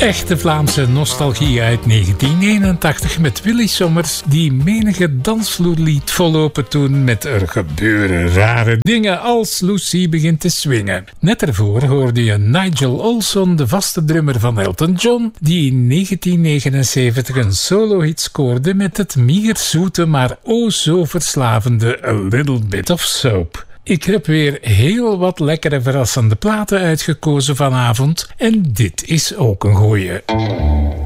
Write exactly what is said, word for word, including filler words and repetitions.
Echte Vlaamse nostalgie uit negentien eenentachtig met Willy Sommers, die menige dansvloer liet vollopen toen met er gebeuren rare dingen als Lucy begint te swingen. Net ervoor hoorde je Nigel Olsson, de vaste drummer van Elton John, die in negentien negenenzeventig een solo-hit scoorde met het mierzoete maar o zo verslavende A Little Bit of Soap. Ik heb weer heel wat lekkere verrassende platen uitgekozen vanavond en dit is ook een goeie.